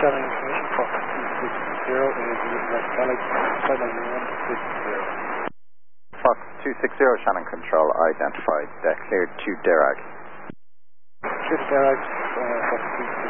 Shannon information, Fox 260 is West Alex, flight line 160. Fox 260, Shannon Control, identified, cleared to Derag. Cleared to Derag, Fox 260.